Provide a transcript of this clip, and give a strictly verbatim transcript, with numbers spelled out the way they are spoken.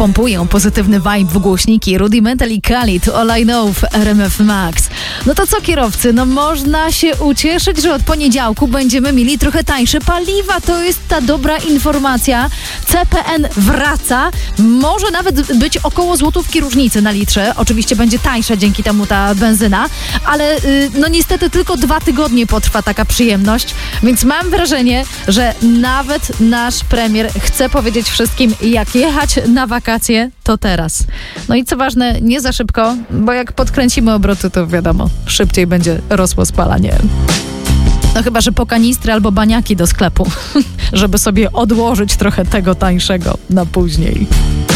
pompują pozytywny vibe w głośniki. Rudimental i Khalid, All I Know w R M F Max. No to co, kierowcy? No można się ucieszyć, że od poniedziałku będziemy mieli trochę tańsze paliwa. To jest ta dobra informacja. C P N wraca. Może nawet być około złotówki różnicy na litrze. Oczywiście będzie tańsza dzięki temu ta benzyna, ale yy, no niestety tylko dwa tygodnie potrwa taka przyjemność, więc mam wrażenie, że nawet nasz premier chce powiedzieć wszystkim, jak jechać na wakacje, to teraz. No i co ważne, nie za szybko, bo jak podkręcimy obroty, to wiadomo, szybciej będzie rosło spalanie. No chyba, że po kanistry albo baniaki do sklepu, żeby sobie odłożyć trochę tego tańszego na później.